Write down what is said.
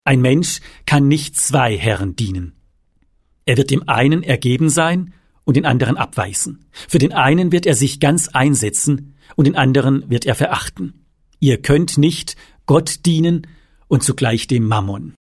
Ein Mensch kann nicht zwei Herren dienen. Er wird dem einen ergeben sein und den anderen abweisen. Für den einen wird er sich ganz einsetzen und den anderen wird er verachten. Ihr könnt nicht Gott dienen und zugleich dem Mammon.